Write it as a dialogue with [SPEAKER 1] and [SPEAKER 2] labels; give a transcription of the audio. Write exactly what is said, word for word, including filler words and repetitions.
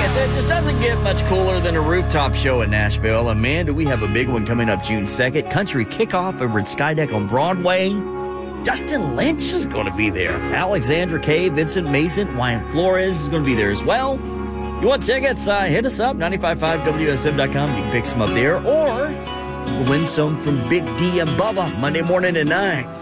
[SPEAKER 1] I said, it just doesn't get much cooler than a rooftop show in Nashville. And man, do we have a big one coming up June second. Country kickoff over at Skydeck on Broadway. Dustin Lynch is going to be there. Alexandra Kay, Vincent Mason, Wyatt Flores is going to be there as well. You want tickets? Uh, hit us up, nine five five W S M dot com. You can pick some up there. Or win some from Big D and Bubba Monday morning at nine.